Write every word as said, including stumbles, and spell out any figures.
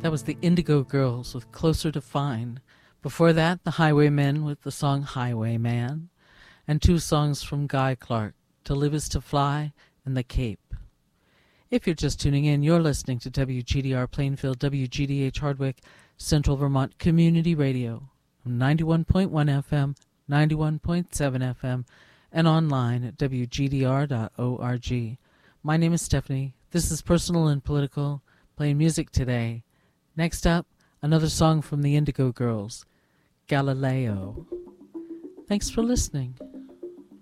That was the Indigo Girls with Closer to Fine. Before that, the Highwaymen with the song Highwayman. And two songs from Guy Clark, To Live Is to Fly and The Cape. If you're just tuning in, you're listening to W G D R Plainfield, W G D H Hardwick, Central Vermont Community Radio, ninety-one point one F M, ninety-one point seven F M, and online at W G D R dot org. My name is Stephanie. This is Personal and Political, playing music today. Next up, another song from the Indigo Girls, Galileo. Thanks for listening.